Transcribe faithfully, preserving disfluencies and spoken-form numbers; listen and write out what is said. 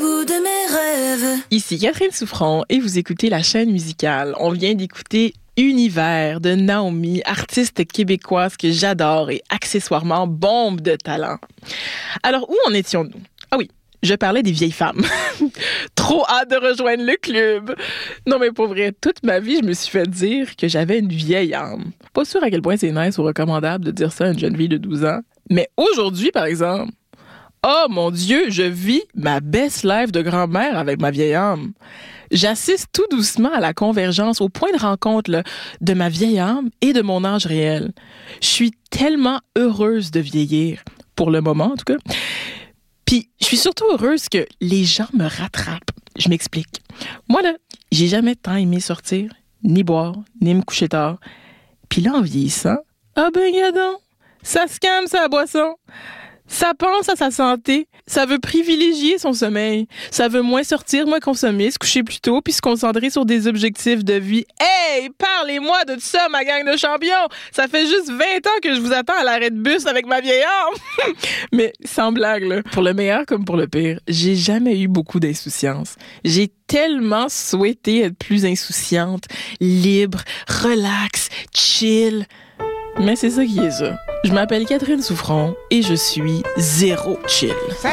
bout de mes rêves. Ici Catherine Souffron et vous écoutez la chaîne musicale. On vient d'écouter Univers de Naomi, artiste québécoise que j'adore et accessoirement bombe de talent. Alors, où en étions-nous? Ah oui, je parlais des vieilles femmes. Trop hâte de rejoindre le club. Non, mais pour vrai, toute ma vie, je me suis fait dire que j'avais une vieille âme. Pas sûr à quel point c'est nice ou recommandable de dire ça à une jeune fille de douze ans. Mais aujourd'hui, par exemple, oh mon Dieu, je vis ma best life de grand-mère avec ma vieille âme. J'assiste tout doucement à la convergence, au point de rencontre là, de ma vieille âme et de mon âge réel. Je suis tellement heureuse de vieillir, pour le moment en tout cas. Puis, je suis surtout heureuse que les gens me rattrapent. Je m'explique. Moi, là, j'ai jamais tant aimé sortir, ni boire, ni me coucher tard. Puis là, en vieillissant, ah ben, gadon, ça se calme, ça, la boisson. Ça pense à sa santé. Ça veut privilégier son sommeil. Ça veut moins sortir, moins consommer, se coucher plus tôt, puis se concentrer sur des objectifs de vie. Hey, parlez-moi de ça, ma gang de champions! Ça fait juste vingt ans que je vous attends à l'arrêt de bus avec ma vieille âme. Mais sans blague, là, pour le meilleur comme pour le pire, j'ai jamais eu beaucoup d'insouciance. J'ai tellement souhaité être plus insouciante, libre, relax, chill. Mais c'est ça qui est ça. Je m'appelle Catherine Souffron et je suis zéro chill.